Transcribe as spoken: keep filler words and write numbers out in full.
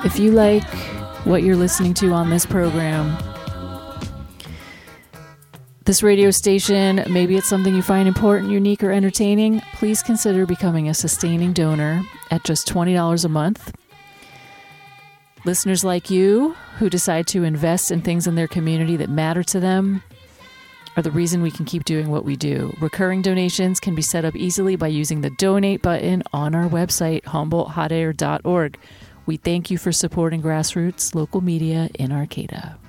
If you like what you're listening to on this program, this radio station, maybe it's something you find important, unique, or entertaining, please consider becoming a sustaining donor at just twenty dollars a month. Listeners like you who decide to invest in things in their community that matter to them are the reason we can keep doing what we do. Recurring donations can be set up easily by using the donate button on our website, humboldt hot air dot org. We thank you for supporting grassroots local media in Arcata.